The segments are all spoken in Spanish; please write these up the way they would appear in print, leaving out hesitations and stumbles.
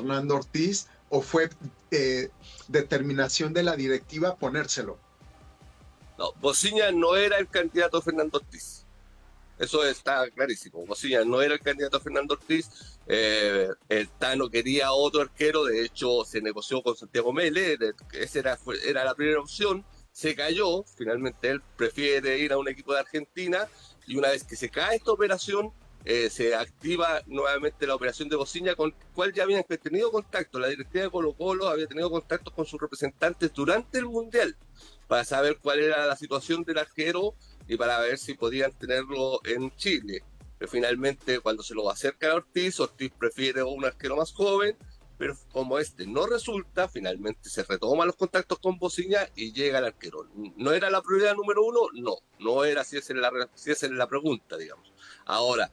Fernando Ortiz o fue determinación de la directiva ponérselo? No, Bociña no era el candidato a Fernando Ortiz. Eso está clarísimo. Bociña no era el candidato a Fernando Ortiz. El Tano quería otro arquero. De hecho, se negoció con Santiago Mele. Esa era la primera opción. Se cayó. Finalmente él prefiere ir a un equipo de Argentina. Y una vez que se cae esta operación, se activa nuevamente la operación de Bociña, con la cual ya habían tenido contacto. La directiva de Colo-Colo había tenido contacto con sus representantes durante el Mundial para saber cuál era la situación del arquero y para ver si podían tenerlo en Chile. Pero finalmente, cuando se lo acerca a Ortiz, Ortiz prefiere un arquero más joven, pero como este no resulta, finalmente se retoman los contactos con Bociña y llega el arquero. ¿No era la prioridad número uno? No, no era, si esa es la pregunta, digamos. Ahora,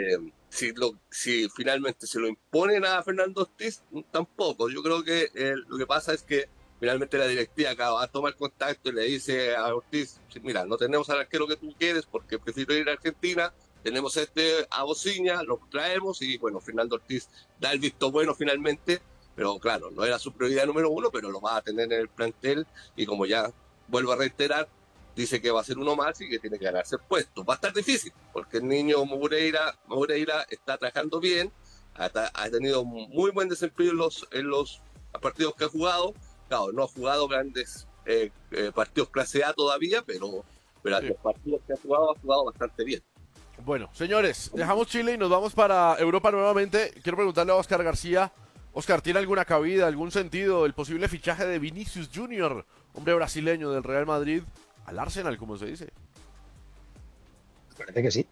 si finalmente se lo imponen a Fernando Ortiz, tampoco. Yo creo que lo que pasa es que finalmente la directiva acaba de tomar contacto y le dice a Ortiz, mira, no tenemos al arquero que tú quieres porque prefiero ir a Argentina, tenemos a Bociña, lo traemos y bueno, Fernando Ortiz da el visto bueno finalmente, pero claro, no era su prioridad número uno, pero lo va a tener en el plantel y como ya vuelvo a reiterar, dice que va a ser uno más y que tiene que ganarse el puesto. Va a estar difícil porque el niño Moreira está trabajando bien, ha tenido muy buen desempeño en los partidos que ha jugado. Claro, no ha jugado grandes partidos clase A todavía, pero sí, los partidos que ha jugado bastante bien. Bueno, señores, dejamos Chile y nos vamos para Europa nuevamente. Quiero preguntarle a Oscar García. Oscar, ¿tiene alguna cabida, algún sentido el posible fichaje de Vinicius Junior, hombre brasileño del Real Madrid, al Arsenal, como se dice? Parece que sí.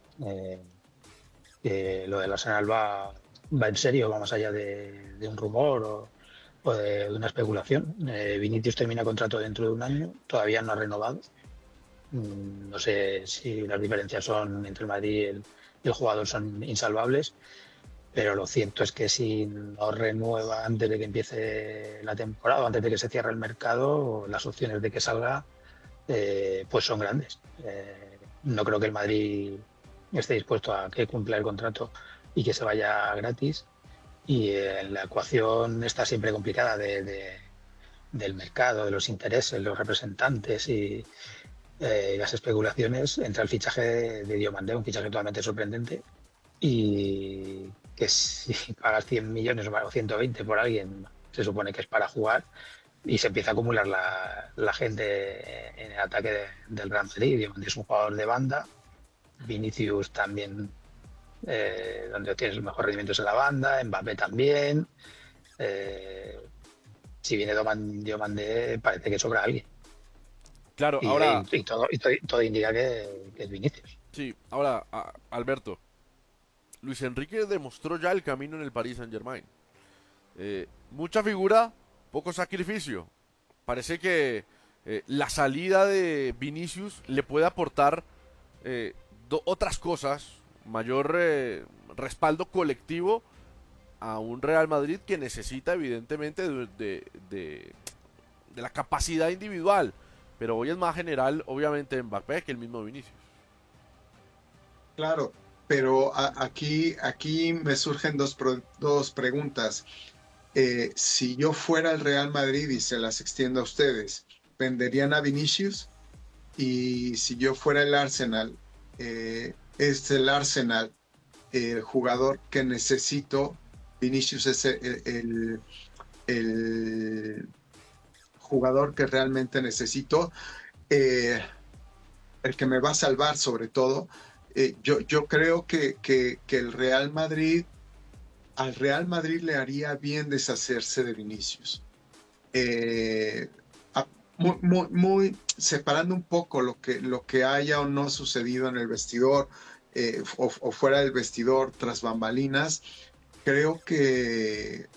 Lo del Arsenal va en serio, va más allá de un rumor o de una especulación. Vinicius termina contrato dentro de un año, todavía no ha renovado. No sé si las diferencias son entre el Madrid y el jugador son insalvables, pero lo cierto es que si no renueva antes de que empiece la temporada, antes de que se cierre el mercado, las opciones de que salga pues son grandes. No creo que el Madrid esté dispuesto a que cumpla el contrato y que se vaya gratis. Y la ecuación está siempre complicada del mercado, de los intereses, los representantes y las especulaciones. Entra el fichaje de Diomandé, un fichaje totalmente sorprendente, y que si pagas 100 millones o 120 por alguien, se supone que es para jugar, y se empieza a acumular la gente en el ataque del Real Madrid. Diomandé es un jugador de banda, Vinicius también, donde obtienes los mejores rendimientos en la banda, Mbappé también. Si viene Diomandé, parece que sobra alguien. Claro, ahora... Y todo indica que es Vinicius. Sí, ahora, Alberto, Luis Enrique demostró ya el camino en el Paris Saint-Germain. Mucha figura, poco sacrificio. Parece que la salida de Vinicius le puede aportar otras cosas, mayor respaldo colectivo a un Real Madrid que necesita evidentemente de la capacidad individual, pero hoy es más general obviamente Mbappé que el mismo Vinicius. Claro, pero aquí me surgen dos preguntas. Si yo fuera el Real Madrid y se las extiendo a ustedes, ¿venderían a Vinicius? Y si yo fuera el Arsenal, es el Arsenal el jugador que necesito. Vinicius es el jugador que realmente necesito, el que me va a salvar sobre todo. Yo creo que el Real Madrid, al Real Madrid le haría bien deshacerse de Vinicius. Muy separando un poco lo que haya o no sucedido en el vestidor o fuera del vestidor tras bambalinas, creo que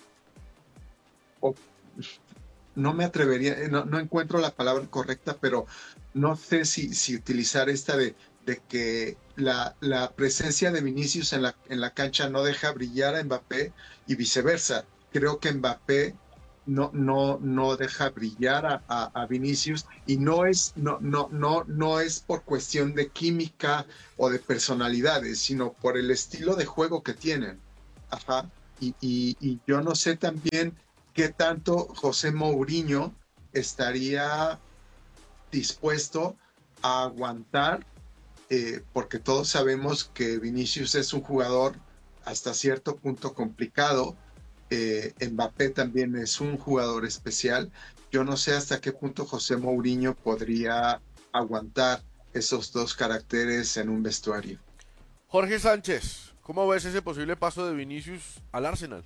no me atrevería, no encuentro la palabra correcta, pero no sé si utilizar esta de que la presencia de Vinicius en la cancha no deja brillar a Mbappé y viceversa. Creo que Mbappé no deja brillar a Vinicius, y no es por cuestión de química o de personalidades, sino por el estilo de juego que tienen. Ajá. y yo no sé también qué tanto José Mourinho estaría dispuesto a aguantar, porque todos sabemos que Vinicius es un jugador hasta cierto punto complicado. Mbappé también es un jugador especial. Yo no sé hasta qué punto José Mourinho podría aguantar esos dos caracteres en un vestuario. Jorge Sánchez, ¿cómo ves ese posible paso de Vinicius al Arsenal?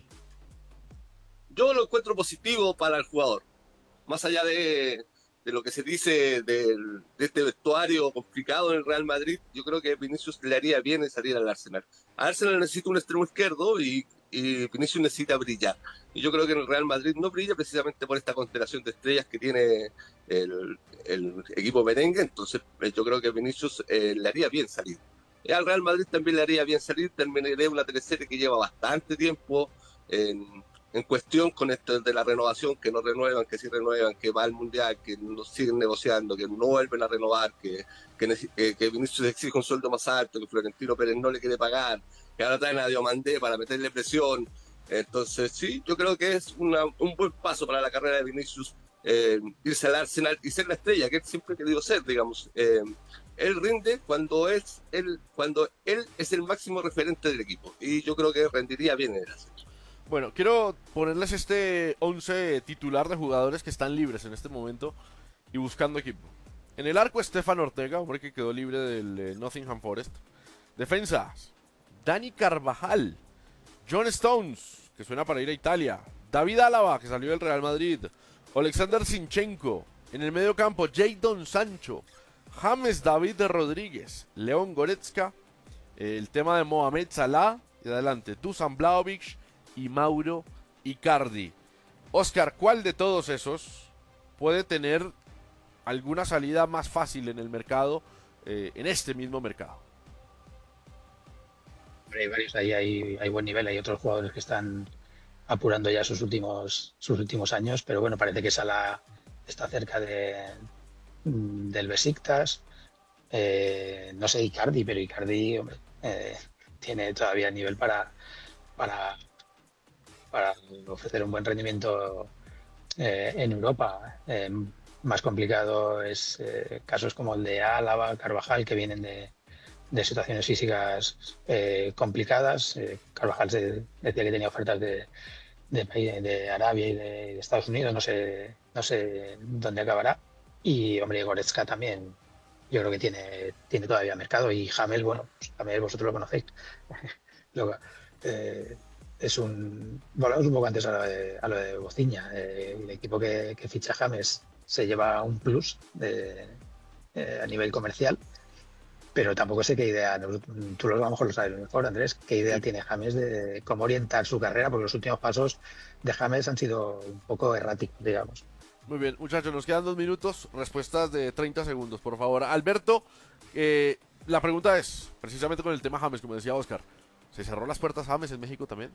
Yo lo encuentro positivo para el jugador. Más allá de lo que se dice de este vestuario complicado en el Real Madrid, yo creo que Vinicius le haría bien en salir al Arsenal. Arsenal necesita un extremo izquierdo y Vinicius necesita brillar. Y yo creo que en el Real Madrid no brilla precisamente por esta constelación de estrellas que tiene el equipo merengue. Entonces yo creo que Vinicius le haría bien salir. Y al Real Madrid también le haría bien salir. Terminaría una teleserie que lleva bastante tiempo en cuestión con esto de la renovación, que no renuevan, que sí renuevan, que va al Mundial, que no siguen negociando, que no vuelven a renovar, que Vinicius exige un sueldo más alto, que Florentino Pérez no le quiere pagar, que ahora traen a Diomandé para meterle presión. Entonces sí, yo creo que es un buen paso para la carrera de Vinicius, irse al Arsenal y ser la estrella que él siempre ha querido ser, digamos. Él rinde cuando él es el máximo referente del equipo, y yo creo que rendiría bien en el Arsenal. Bueno, quiero ponerles este 11 titular de jugadores que están libres en este momento y buscando equipo. En el arco, Stefan Ortega, hombre que quedó libre del Nottingham Forest. Defensas, Dani Carvajal, John Stones, que suena para ir a Italia, David Álava, que salió del Real Madrid, Alexander Zinchenko. En el medio campo, Jadon Sancho, James David Rodríguez, León Goretzka, el tema de Mohamed Salah, y adelante, Dusan Vlahovic y Mauro Icardi. Oscar, ¿cuál de todos esos puede tener alguna salida más fácil en el mercado, en este mismo mercado? Hay varios, ahí hay buen nivel, hay otros jugadores que están apurando ya sus últimos años, pero bueno, parece que Salah está cerca del Besiktas. No sé Icardi, pero Icardi, hombre, tiene todavía nivel para ofrecer un buen rendimiento en Europa. Más complicado es casos como el de Álava, Carvajal, que vienen de situaciones físicas complicadas. Carvajal decía que tenía ofertas de Arabia y de Estados Unidos, no sé dónde acabará. Y hombre, Goretzka también, yo creo que tiene todavía mercado. Y James, bueno, pues James vosotros lo conocéis. Luego, volvamos un poco antes a lo de Bociña. El equipo que ficha James se lleva un plus a nivel comercial, pero tampoco sé qué idea, tú a lo mejor lo sabes mejor, Andrés, qué idea tiene James de cómo orientar su carrera, porque los últimos pasos de James han sido un poco erráticos, digamos. Muy bien, muchachos, nos quedan 2 minutos, respuestas de 30 segundos, por favor. Alberto, la pregunta es, precisamente con el tema James, como decía Oscar, ¿se cerró las puertas James en México también?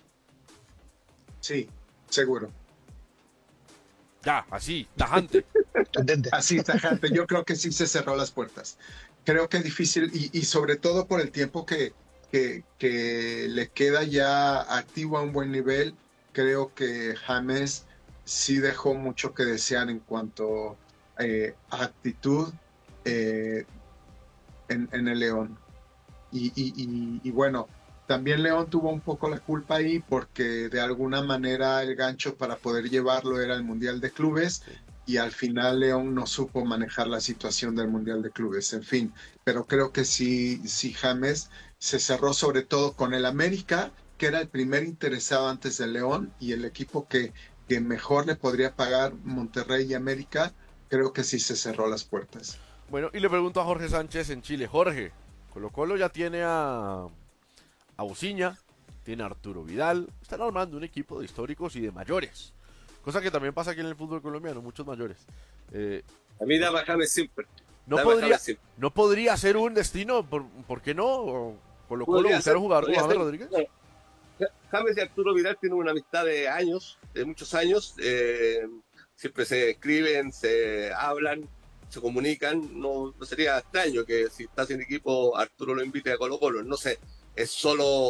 Sí, seguro. Ya, así, tajante. Así, tajante. Yo creo que sí se cerró las puertas. Creo que es difícil, y sobre todo por el tiempo que le queda ya activo a un buen nivel. Creo que James sí dejó mucho que desear en cuanto a actitud en el León. Y bueno, también León tuvo un poco la culpa ahí, porque de alguna manera el gancho para poder llevarlo era el Mundial de Clubes, y al final León no supo manejar la situación del Mundial de Clubes, en fin. Pero creo que sí James se cerró sobre todo con el América, que era el primer interesado antes de León, y el equipo que mejor le podría pagar, Monterrey y América. Creo que sí se cerró las puertas. Bueno, y le pregunto a Jorge Sánchez en Chile. Jorge, Colo-Colo ya tiene a Bociña, tiene a Arturo Vidal, están armando un equipo de históricos y de mayores, cosa que también pasa aquí en el fútbol colombiano, muchos mayores. A mí dame a James siempre. ¿No podría ser un destino? ¿Por qué no? ¿Colo-Colo buscar un jugador como James Rodríguez? No. James y Arturo Vidal tienen una amistad de años, de muchos años. Siempre se escriben, se hablan, se comunican. No sería extraño que si está sin equipo Arturo lo invite a Colo-Colo. No sé, es solo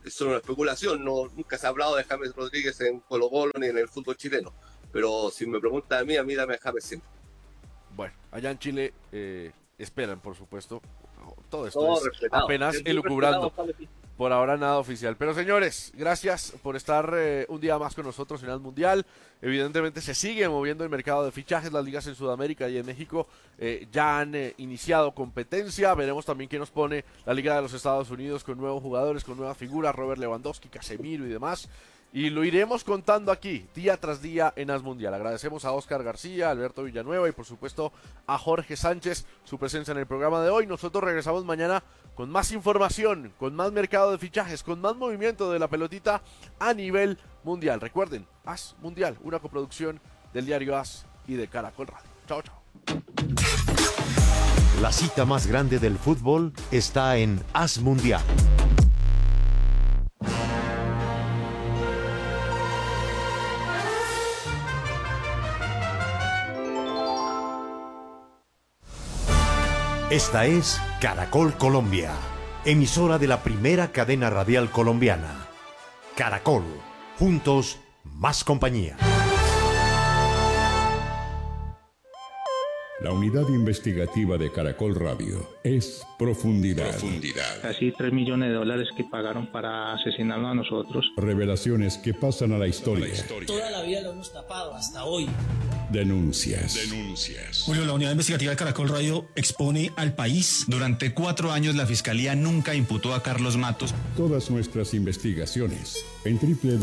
es solo una especulación, nunca se ha hablado de James Rodríguez en Colo-Colo ni en el fútbol chileno, pero si me preguntan a mí dame a James siempre. Bueno, allá en Chile esperan, por supuesto, todo esto Todo es respetado, apenas es muy elucubrando. respetado. Por ahora nada oficial. Pero señores, gracias por estar un día más con nosotros en el Mundial. Evidentemente se sigue moviendo el mercado de fichajes. Las ligas en Sudamérica y en México ya han iniciado competencia. Veremos también qué nos pone la Liga de los Estados Unidos con nuevos jugadores, con nuevas figuras, Robert Lewandowski, Casemiro y demás. Y lo iremos contando aquí, día tras día en As Mundial. Agradecemos a Oscar García, a Alberto Villanueva y por supuesto a Jorge Sánchez su presencia en el programa de hoy. Nosotros regresamos mañana con más información, con más mercado de fichajes, con más movimiento de la pelotita a nivel mundial. Recuerden, As Mundial, una coproducción del diario As y de Caracol Radio. Chao, chao. La cita más grande del fútbol está en As Mundial. Esta es Caracol Colombia, emisora de la primera cadena radial colombiana. Caracol, juntos, más compañía. La unidad investigativa de Caracol Radio es Profundidad. Casi $3 millones que pagaron para asesinarnos a nosotros. Revelaciones que pasan a la historia. Toda la vida lo hemos tapado hasta hoy. Denuncias. Julio, la unidad investigativa de Caracol Radio expone al país. Durante 4 años la Fiscalía nunca imputó a Carlos Matos. Todas nuestras investigaciones en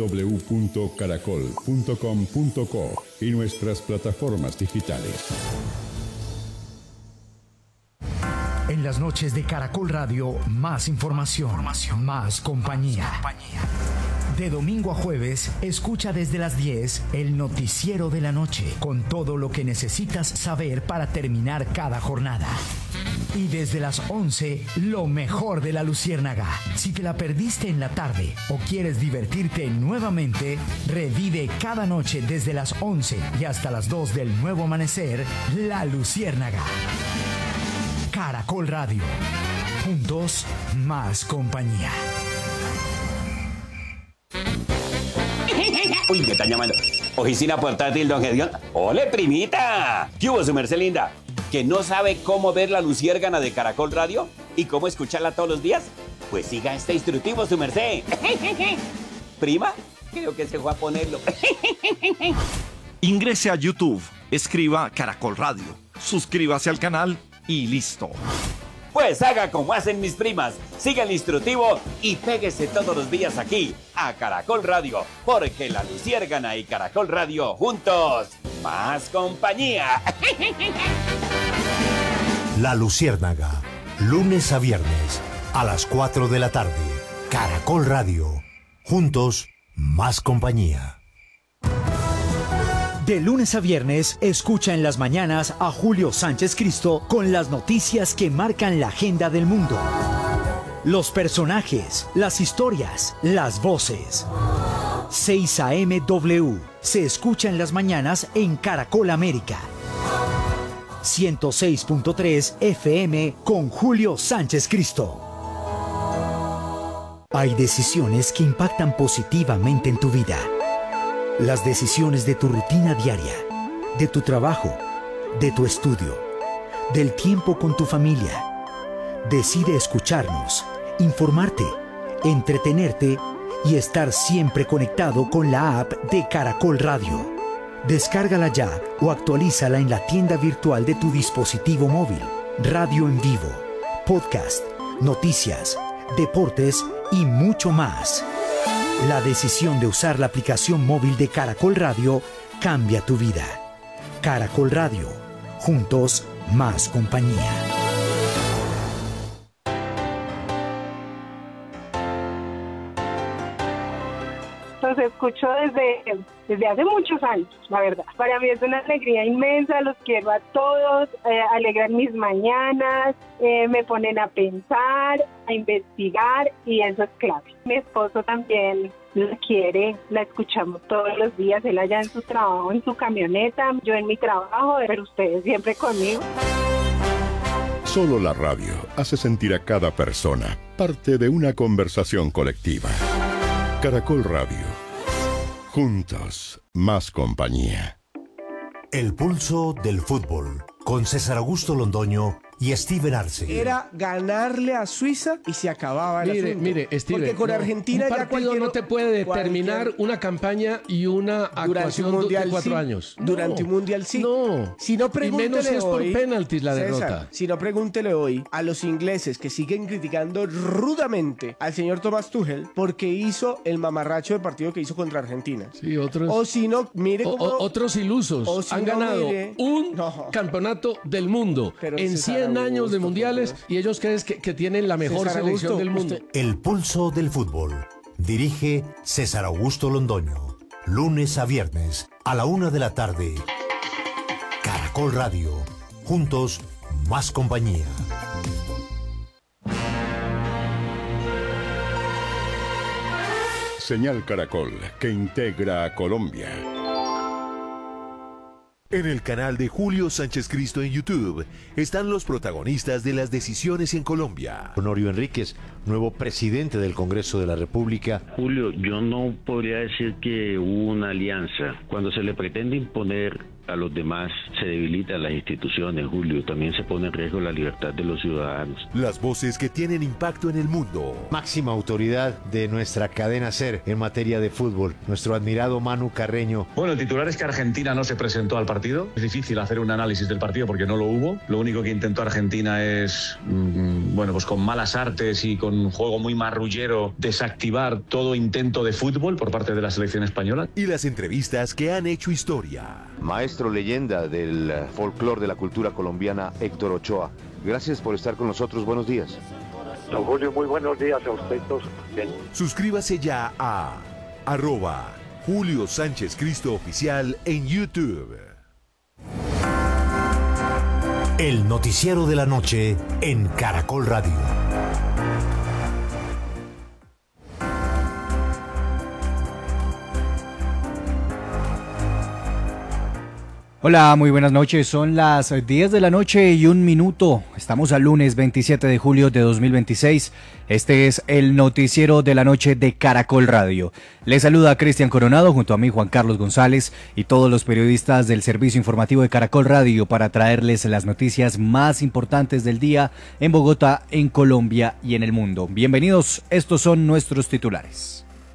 www.caracol.com.co y nuestras plataformas digitales. En las noches de Caracol Radio, más información, más compañía. De domingo a jueves, escucha desde las 10 el noticiero de la noche, con todo lo que necesitas saber para terminar cada jornada. Y desde las 11, lo mejor de la Luciérnaga. Si te la perdiste en la tarde o quieres divertirte nuevamente, revive cada noche desde las 11 y hasta las 2 del nuevo amanecer, La Luciérnaga. Caracol Radio. Juntos, más compañía. Uy, me están llamando. Oficina portátil, don Gedeón. ¡Ole, primita! ¿Qué hubo, su merced linda? ¿Que no sabe cómo ver la luciérgana de Caracol Radio? ¿Y cómo escucharla todos los días? Pues siga este instructivo, su merced. ¿Prima? Creo que se fue a ponerlo. Ingrese a YouTube, escriba Caracol Radio, suscríbase al canal y listo. Pues haga como hacen mis primas, siga el instructivo y péguese todos los días aquí a Caracol Radio, porque la Luciérgana y Caracol Radio juntos, más compañía. La Luciérnaga, lunes a viernes a las 4 de la tarde. Caracol Radio, juntos, más compañía. De lunes a viernes, escucha en las mañanas a Julio Sánchez Cristo con las noticias que marcan la agenda del mundo. Los personajes, las historias, las voces. 6 AM W se escucha en las mañanas en Caracol América. 106.3 FM con Julio Sánchez Cristo. Hay decisiones que impactan positivamente en tu vida. Las decisiones de tu rutina diaria, de tu trabajo, de tu estudio, del tiempo con tu familia. Decide escucharnos, informarte, entretenerte y estar siempre conectado con la app de Caracol Radio. Descárgala ya o actualízala en la tienda virtual de tu dispositivo móvil. Radio en vivo, podcast, noticias, deportes y mucho más. La decisión de usar la aplicación móvil de Caracol Radio cambia tu vida. Caracol Radio. Juntos, más compañía. Los escucho desde hace muchos años, la verdad. Para mí es una alegría inmensa, los quiero a todos, alegran mis mañanas, me ponen a pensar, a investigar y eso es clave. Mi esposo también la quiere, la escuchamos todos los días, él allá en su trabajo, en su camioneta, yo en mi trabajo, pero ustedes siempre conmigo. Solo la radio hace sentir a cada persona parte de una conversación colectiva. Caracol Radio. Juntos, más compañía. El pulso del fútbol, con César Augusto Londoño y Steven Arce. Era ganarle a Suiza y se acababa el asunto. Mire, Steven, porque con Argentina un partido no te puede determinar una campaña y una actuación de 4 años. Durante un mundial sí. No. Si no, pregúntele y menos si es por hoy, penaltis la César, derrota. Si no, pregúntele hoy a los ingleses que siguen criticando rudamente al señor Thomas Tuchel porque hizo el mamarracho de partido que hizo contra Argentina. Sí, otros. O si no, mire cómo... otros ilusos han ganado un campeonato del mundo en 100 años de mundiales y ellos creen que tienen la mejor selección del mundo. El pulso del fútbol. Dirige César Augusto Londoño. Lunes a viernes a la 1 de la tarde. Caracol Radio. Juntos, más compañía. Señal Caracol, que integra a Colombia. En el canal de Julio Sánchez Cristo en YouTube están los protagonistas de las decisiones en Colombia. Honorio Enríquez, nuevo presidente del Congreso de la República. Julio, yo no podría decir que hubo una alianza. Cuando se le pretende imponer a los demás, se debilitan las instituciones, Julio. También se pone en riesgo la libertad de los ciudadanos. Las voces que tienen impacto en el mundo. Máxima autoridad de nuestra cadena SER en materia de fútbol, nuestro admirado Manu Carreño. Bueno, el titular es que Argentina no se presentó al partido. Es difícil hacer un análisis del partido porque no lo hubo. Lo único que intentó Argentina es, bueno, pues con malas artes y con un juego muy marrullero, desactivar todo intento de fútbol por parte de la selección española. Y las entrevistas que han hecho historia. Maestro leyenda del folclore de la cultura colombiana, Héctor Ochoa. Gracias por estar con nosotros. Buenos días. Don Julio, muy buenos días a usted todos. Suscríbase ya a @Julio Sánchez Cristo Oficial en YouTube. El noticiero de la noche en Caracol Radio. Hola, muy buenas noches. Son las 10 de la noche y 1 minuto. Estamos al lunes 27 de julio de 2026. Este es el noticiero de la noche de Caracol Radio. Les saluda Cristian Coronado junto a mí Juan Carlos González y todos los periodistas del servicio informativo de Caracol Radio para traerles las noticias más importantes del día en Bogotá, en Colombia y en el mundo. Bienvenidos, estos son nuestros titulares.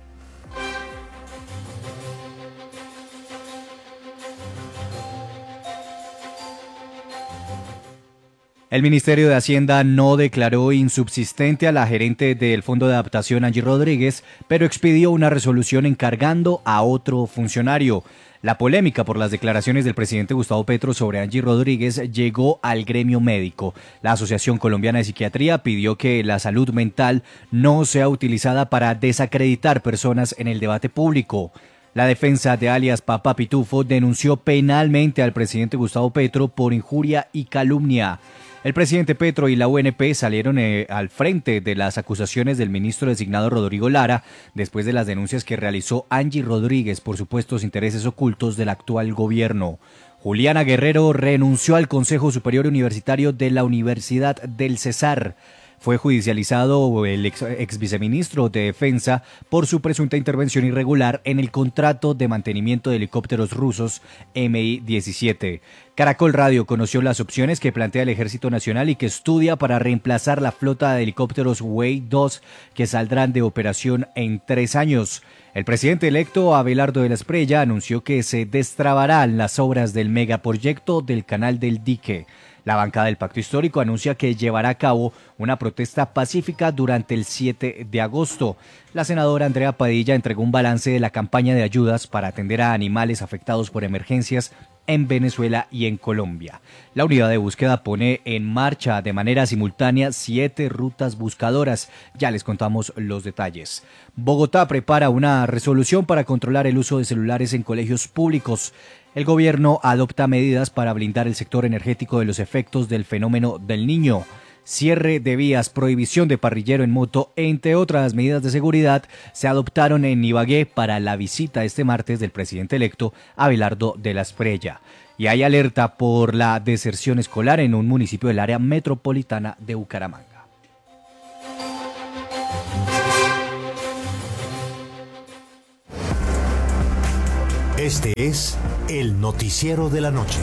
El Ministerio de Hacienda no declaró insubsistente a la gerente del Fondo de Adaptación, Angie Rodríguez, pero expidió una resolución encargando a otro funcionario. La polémica por las declaraciones del presidente Gustavo Petro sobre Angie Rodríguez llegó al gremio médico. La Asociación Colombiana de Psiquiatría pidió que la salud mental no sea utilizada para desacreditar personas en el debate público. La defensa de alias Papá Pitufo denunció penalmente al presidente Gustavo Petro por injuria y calumnia. El presidente Petro y la UNP salieron al frente de las acusaciones del ministro designado Rodrigo Lara después de las denuncias que realizó Angie Rodríguez por supuestos intereses ocultos del actual gobierno. Juliana Guerrero renunció al Consejo Superior Universitario de la Universidad del Cesar. Fue judicializado el ex viceministro de Defensa por su presunta intervención irregular en el contrato de mantenimiento de helicópteros rusos Mi-17. Caracol Radio conoció las opciones que plantea el Ejército Nacional y que estudia para reemplazar la flota de helicópteros Wei-2 que saldrán de operación en 3 años. El presidente electo Abelardo de la Espriella anunció que se destrabarán las obras del megaproyecto del Canal del Dique. La bancada del Pacto Histórico anuncia que llevará a cabo una protesta pacífica durante el 7 de agosto. La senadora Andrea Padilla entregó un balance de la campaña de ayudas para atender a animales afectados por emergencias en Venezuela y en Colombia. La unidad de búsqueda pone en marcha de manera simultánea 7 rutas buscadoras. Ya les contamos los detalles. Bogotá prepara una resolución para controlar el uso de celulares en colegios públicos. El gobierno adopta medidas para blindar el sector energético de los efectos del fenómeno del Niño. Cierre de vías, prohibición de parrillero en moto, entre otras medidas de seguridad, se adoptaron en Ibagué para la visita este martes del presidente electo Abelardo de la Espriella. Y hay alerta por la deserción escolar en un municipio del área metropolitana de Bucaramanga. Este es el noticiero de la noche.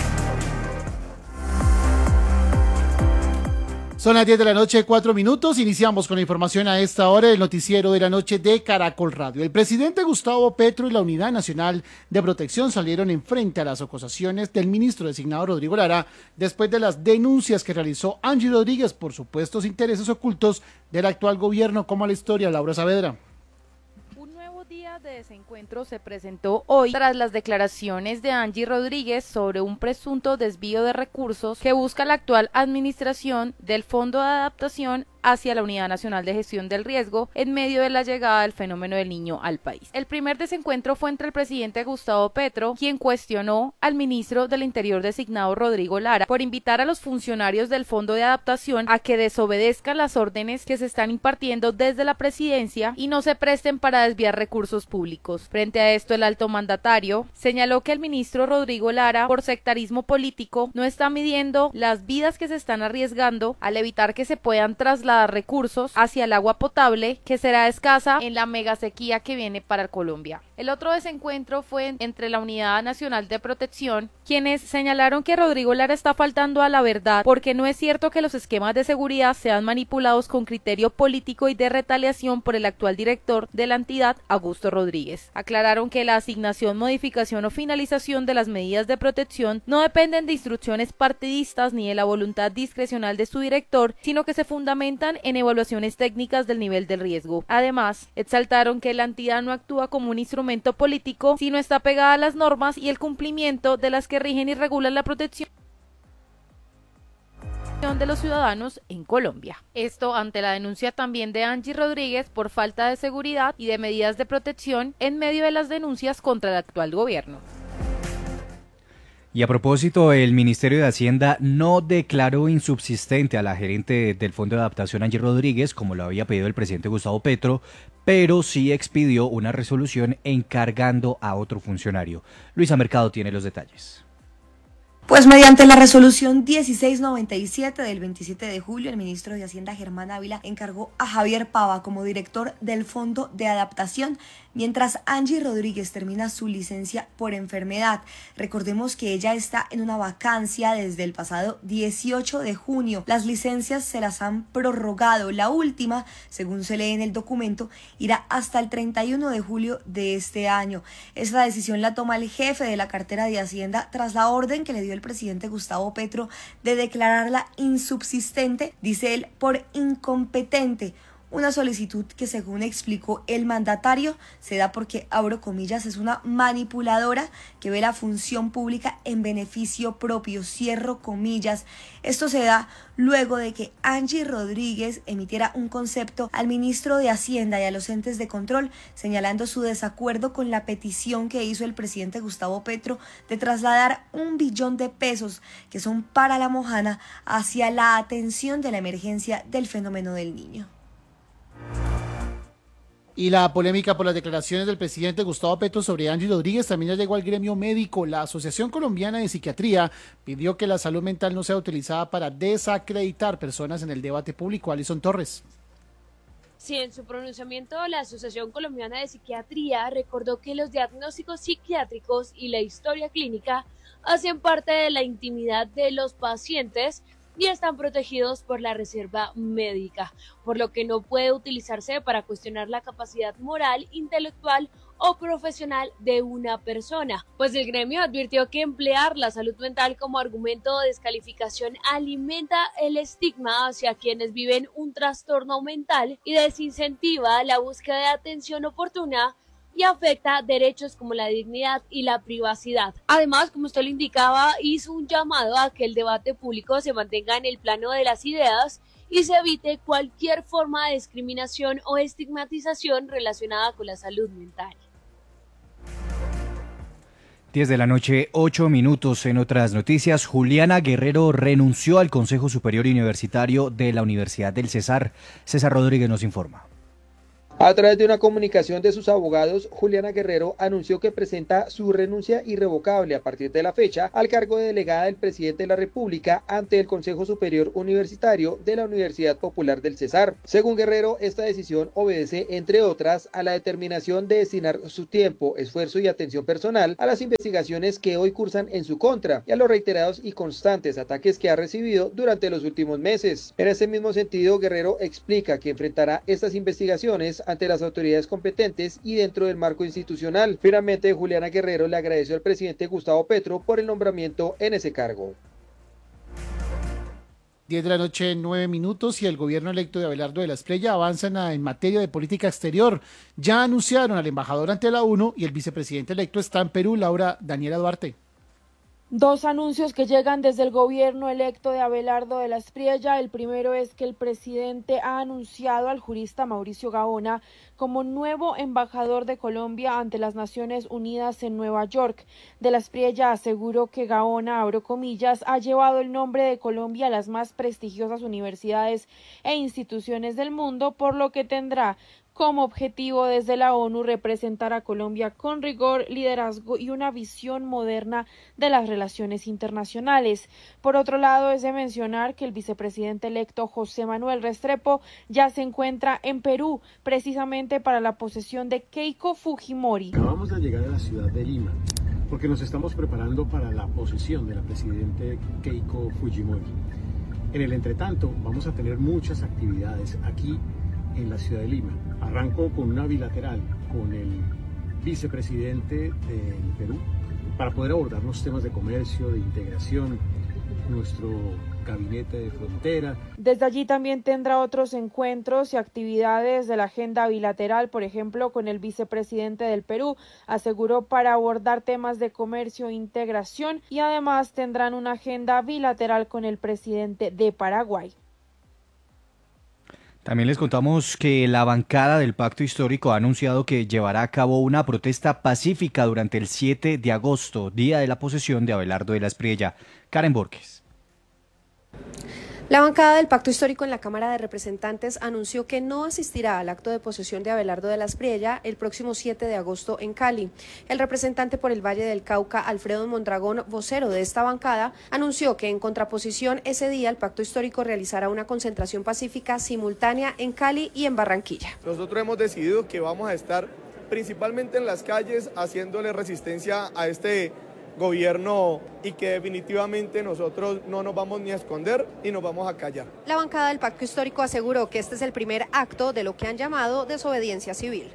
Son las 10 de la noche, 4 minutos. Iniciamos con la información a esta hora del noticiero de la noche de Caracol Radio. El presidente Gustavo Petro y la Unidad Nacional de Protección salieron en frente a las acusaciones del ministro designado Rodrigo Lara después de las denuncias que realizó Angie Rodríguez por supuestos intereses ocultos del actual gobierno. Como la historia, Laura Saavedra. Día de desencuentro se presentó hoy tras las declaraciones de Angie Rodríguez sobre un presunto desvío de recursos que busca la actual administración del Fondo de Adaptación hacia la Unidad Nacional de Gestión del Riesgo en medio de la llegada del fenómeno del Niño al país. El primer desencuentro fue entre el presidente Gustavo Petro, quien cuestionó al ministro del Interior designado Rodrigo Lara por invitar a los funcionarios del Fondo de Adaptación a que desobedezcan las órdenes que se están impartiendo desde la presidencia y no se presten para desviar recursos públicos. Frente a esto, el alto mandatario señaló que el ministro Rodrigo Lara, por sectarismo político, no está midiendo las vidas que se están arriesgando al evitar que se puedan trasladar recursos hacia el agua potable, que será escasa en la mega sequía que viene para Colombia. El otro desencuentro fue entre la Unidad Nacional de Protección, quienes señalaron que Rodrigo Lara está faltando a la verdad porque no es cierto que los esquemas de seguridad sean manipulados con criterio político y de retaliación por el actual director de la entidad, Augusto Rodríguez. Aclararon que la asignación, modificación o finalización de las medidas de protección no dependen de instrucciones partidistas ni de la voluntad discrecional de su director, sino que se fundamentan en evaluaciones técnicas del nivel del riesgo. Además, exaltaron que la entidad no actúa como un instrumento político, sino está pegada a las normas y el cumplimiento de las que rigen y regulan la protección de los ciudadanos en Colombia. Esto ante la denuncia también de Angie Rodríguez por falta de seguridad y de medidas de protección en medio de las denuncias contra el actual gobierno. Y a propósito, el Ministerio de Hacienda no declaró insubsistente a la gerente del Fondo de Adaptación, Angie Rodríguez, como lo había pedido el presidente Gustavo Petro, pero sí expidió una resolución encargando a otro funcionario. Luisa Mercado tiene los detalles. Pues mediante la resolución 1697 del 27 de julio, el ministro de Hacienda Germán Ávila encargó a Javier Pava como director del Fondo de Adaptación, mientras Angie Rodríguez termina su licencia por enfermedad. Recordemos que ella está en una vacancia desde el pasado 18 de junio. Las licencias se las han prorrogado. La última, según se lee en el documento, irá hasta el 31 de julio de este año. Esta decisión la toma el jefe de la cartera de Hacienda tras la orden que le dio el presidente Gustavo Petro de declararla insubsistente, dice él, por incompetente. Una solicitud que, según explicó el mandatario, se da porque, abro comillas, es una manipuladora que ve la función pública en beneficio propio, cierro comillas. Esto se da luego de que Angie Rodríguez emitiera un concepto al ministro de Hacienda y a los entes de control, señalando su desacuerdo con la petición que hizo el presidente Gustavo Petro de trasladar 1 billón de pesos que son para la Mojana hacia la atención de la emergencia del fenómeno del Niño. Y la polémica por las declaraciones del presidente Gustavo Petro sobre Angie Rodríguez también ya llegó al gremio médico. La Asociación Colombiana de Psiquiatría pidió que la salud mental no sea utilizada para desacreditar personas en el debate público. Alison Torres. Sí, en su pronunciamiento, la Asociación Colombiana de Psiquiatría recordó que los diagnósticos psiquiátricos y la historia clínica hacen parte de la intimidad de los pacientes y están protegidos por la reserva médica, por lo que no puede utilizarse para cuestionar la capacidad moral, intelectual o profesional de una persona. Pues el gremio advirtió que emplear la salud mental como argumento de descalificación alimenta el estigma hacia quienes viven un trastorno mental y desincentiva la búsqueda de atención oportuna y afecta derechos como la dignidad y la privacidad. Además, como usted lo indicaba, hizo un llamado a que el debate público se mantenga en el plano de las ideas y se evite cualquier forma de discriminación o estigmatización relacionada con la salud mental. 10 de la noche, 8 minutos. En otras noticias, Juliana Guerrero renunció al Consejo Superior Universitario de la Universidad del Cesar. César Rodríguez nos informa. A través de una comunicación de sus abogados, Juliana Guerrero anunció que presenta su renuncia irrevocable a partir de la fecha al cargo de delegada del presidente de la República ante el Consejo Superior Universitario de la Universidad Popular del Cesar. Según Guerrero, esta decisión obedece, entre otras, a la determinación de destinar su tiempo, esfuerzo y atención personal a las investigaciones que hoy cursan en su contra y a los reiterados y constantes ataques que ha recibido durante los últimos meses. En ese mismo sentido, Guerrero explica que enfrentará estas investigaciones ante las autoridades competentes y dentro del marco institucional. Finalmente, Juliana Guerrero le agradeció al presidente Gustavo Petro por el nombramiento en ese cargo. 10 de la noche, 9 minutos, y el gobierno electo de Abelardo de la Espriella avanza en materia de política exterior. Ya anunciaron al embajador ante la ONU y el vicepresidente electo está en Perú, Daniela Duarte. Dos anuncios que llegan desde el gobierno electo de Abelardo de la Espriella. El primero es que el presidente ha anunciado al jurista Mauricio Gaona como nuevo embajador de Colombia ante las Naciones Unidas en Nueva York. De la Espriella aseguró que Gaona, abro comillas, ha llevado el nombre de Colombia a las más prestigiosas universidades e instituciones del mundo, por lo que tendrá como objetivo desde la ONU representar a Colombia con rigor, liderazgo y una visión moderna de las relaciones internacionales. Por otro lado, es de mencionar que el vicepresidente electo José Manuel Restrepo ya se encuentra en Perú, precisamente para la posesión de Keiko Fujimori. Acabamos de llegar a la ciudad de Lima, porque nos estamos preparando para la posesión de la presidente Keiko Fujimori. En el entretanto, vamos a tener muchas actividades aquí en la ciudad de Lima. Arranco con una bilateral con el vicepresidente del Perú para poder abordar los temas de comercio, de integración, nuestro gabinete de frontera. Desde allí también tendrá otros encuentros y actividades de la agenda bilateral, por ejemplo, con el vicepresidente del Perú, aseguró, para abordar temas de comercio e integración, y además tendrán una agenda bilateral con el presidente de Paraguay. También les contamos que la bancada del Pacto Histórico ha anunciado que llevará a cabo una protesta pacífica durante el 7 de agosto, día de la posesión de Abelardo de la Espriella. Karen Borges. La bancada del Pacto Histórico en la Cámara de Representantes anunció que no asistirá al acto de posesión de Abelardo de la Espriella el próximo 7 de agosto en Cali. El representante por el Valle del Cauca, Alfredo Mondragón, vocero de esta bancada, anunció que en contraposición ese día el Pacto Histórico realizará una concentración pacífica simultánea en Cali y en Barranquilla. Nosotros hemos decidido que vamos a estar principalmente en las calles haciéndole resistencia a este gobierno y que definitivamente nosotros no nos vamos ni a esconder y nos vamos a callar. La bancada del Pacto Histórico aseguró que este es el primer acto de lo que han llamado desobediencia civil.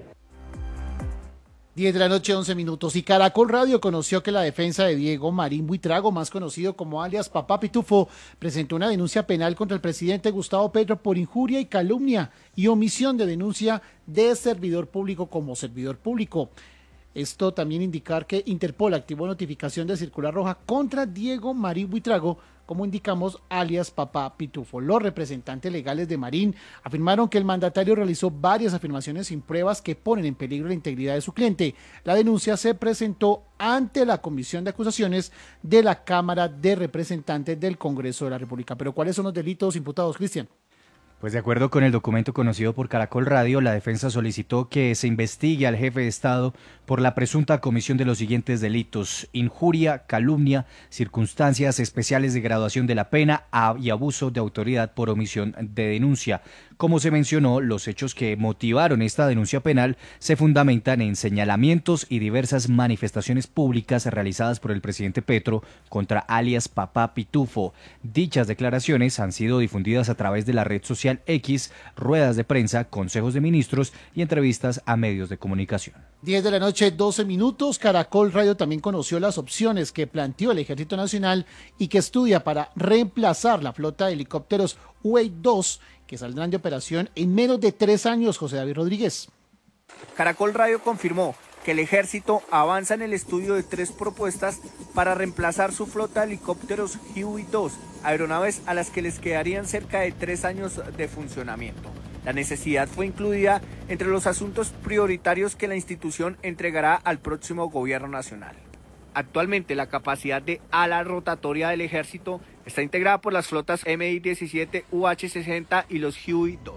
10 de la noche, 11 minutos, y Caracol Radio conoció que la defensa de Diego Marín Buitrago, más conocido como alias Papá Pitufo, presentó una denuncia penal contra el presidente Gustavo Petro por injuria y calumnia y omisión de denuncia de servidor público como servidor público. Esto también indicar que Interpol activó notificación de circular roja contra Diego Marín Buitrago, como indicamos, alias Papá Pitufo. Los representantes legales de Marín afirmaron que el mandatario realizó varias afirmaciones sin pruebas que ponen en peligro la integridad de su cliente. La denuncia se presentó ante la Comisión de Acusaciones de la Cámara de Representantes del Congreso de la República. Pero ¿cuáles son los delitos imputados, Cristian? Pues de acuerdo con el documento conocido por Caracol Radio, la defensa solicitó que se investigue al jefe de Estado por la presunta comisión de los siguientes delitos: injuria, calumnia, circunstancias especiales de graduación de la pena y abuso de autoridad por omisión de denuncia. Como se mencionó, los hechos que motivaron esta denuncia penal se fundamentan en señalamientos y diversas manifestaciones públicas realizadas por el presidente Petro contra alias Papá Pitufo. Dichas declaraciones han sido difundidas a través de la red social X, ruedas de prensa, consejos de ministros y entrevistas a medios de comunicación. 10 de la noche, 12 minutos. Caracol Radio también conoció las opciones que planteó el Ejército Nacional y que estudia para reemplazar la flota de helicópteros UAV-2 que saldrán de operación en menos de 3 años, José David Rodríguez. Caracol Radio confirmó que el Ejército avanza en el estudio de 3 propuestas para reemplazar su flota de helicópteros Huey-2, aeronaves a las que les quedarían cerca de 3 años de funcionamiento. La necesidad fue incluida entre los asuntos prioritarios que la institución entregará al próximo gobierno nacional. Actualmente la capacidad de ala rotatoria del Ejército está integrada por las flotas Mi-17, UH-60 y los Huey-2.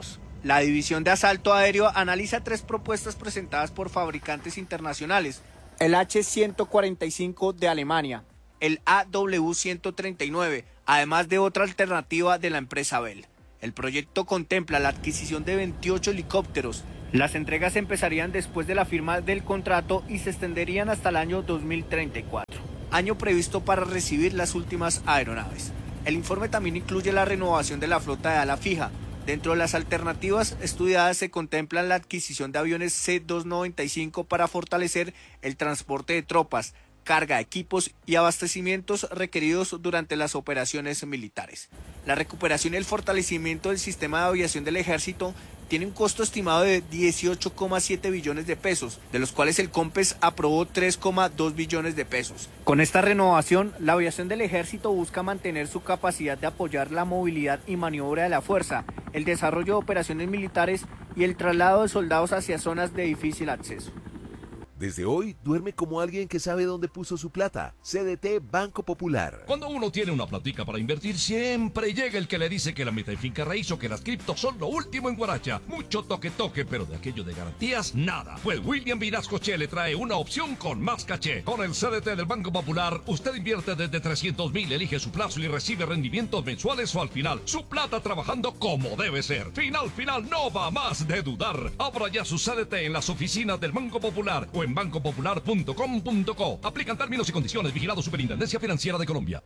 La División de Asalto Aéreo analiza 3 propuestas presentadas por fabricantes internacionales: el H-145 de Alemania, el AW-139, además de otra alternativa de la empresa Bell. El proyecto contempla la adquisición de 28 helicópteros. Las entregas empezarían después de la firma del contrato y se extenderían hasta el año 2034, año previsto para recibir las últimas aeronaves. El informe también incluye la renovación de la flota de ala fija. Dentro de las alternativas estudiadas se contempla la adquisición de aviones C-295 para fortalecer el transporte de tropas, carga, equipos y abastecimientos requeridos durante las operaciones militares. La recuperación y el fortalecimiento del sistema de aviación del Ejército tiene un costo estimado de 18,7 billones de pesos, de los cuales el COMPES aprobó 3,2 billones de pesos. Con esta renovación, la aviación del Ejército busca mantener su capacidad de apoyar la movilidad y maniobra de la fuerza, el desarrollo de operaciones militares y el traslado de soldados hacia zonas de difícil acceso. Desde hoy, duerme como alguien que sabe dónde puso su plata. CDT Banco Popular. Cuando uno tiene una platica para invertir, siempre llega el que le dice que la meta en finca raíz o que las criptos son lo último en Guaracha. Mucho toque, pero de aquello de garantías, nada. Pues William Vinascoche le trae una opción con más caché. Con el CDT del Banco Popular, usted invierte desde 300,000, elige su plazo y recibe rendimientos mensuales o al final. Su plata trabajando como debe ser. Final, no va más de dudar. Abra ya su CDT en las oficinas del Banco Popular o en bancopopular.com.co. Aplican términos y condiciones. Vigilado Superintendencia Financiera de Colombia.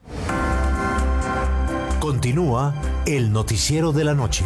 Continúa el noticiero de la noche.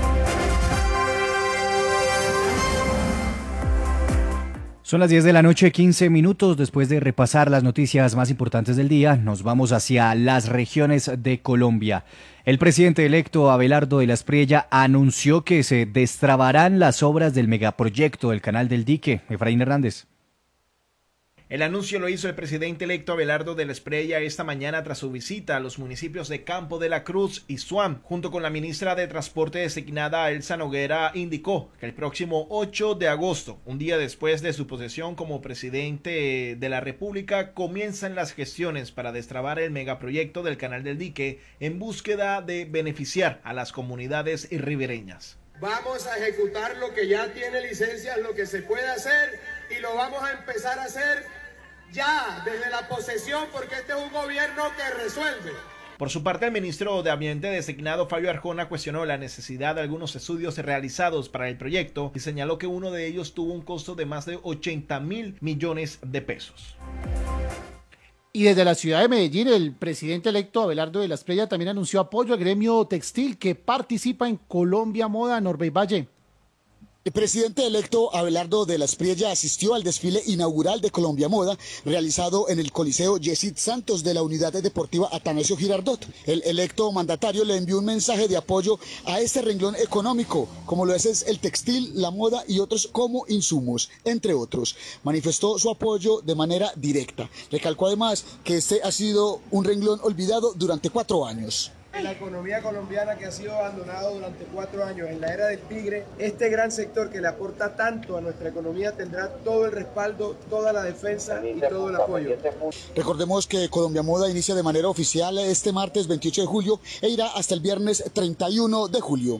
Son las 10 de la noche, 15 minutos. Después de repasar las noticias más importantes del día, nos vamos hacia las regiones de Colombia. El presidente electo Abelardo de la Espriella anunció que se destrabarán las obras del megaproyecto del Canal del Dique. Efraín Hernández. El anuncio lo hizo el presidente electo Abelardo de la Espriella esta mañana tras su visita a los municipios de Campo de la Cruz y Suam. Junto con la ministra de Transporte designada Elsa Noguera, indicó que el próximo 8 de agosto, un día después de su posesión como presidente de la República, comienzan las gestiones para destrabar el megaproyecto del Canal del Dique en búsqueda de beneficiar a las comunidades ribereñas. Vamos a ejecutar lo que ya tiene licencias, lo que se puede hacer, y lo vamos a empezar a hacer ya desde la posesión, porque este es un gobierno que resuelve. Por su parte, el ministro de Ambiente designado Fabio Arjona cuestionó la necesidad de algunos estudios realizados para el proyecto y señaló que uno de ellos tuvo un costo de más de 80.000 millones de pesos. Y desde la ciudad de Medellín, el presidente electo Abelardo de la Espriella también anunció apoyo al gremio textil que participa en Colombia Moda. Norbey Valle. El presidente electo Abelardo de la Espriella asistió al desfile inaugural de Colombia Moda realizado en el Coliseo Yesid Santos de la Unidad Deportiva Atanasio Girardot. El electo mandatario le envió un mensaje de apoyo a este renglón económico, como lo es el textil, la moda y otros como insumos, entre otros. Manifestó su apoyo de manera directa. Recalcó además que este ha sido un renglón olvidado durante 4 años. En la economía colombiana, que ha sido abandonado durante 4 años en la era del tigre, este gran sector que le aporta tanto a nuestra economía tendrá todo el respaldo, toda la defensa y todo el apoyo. Recordemos que Colombia Moda inicia de manera oficial este martes 28 de julio e irá hasta el viernes 31 de julio.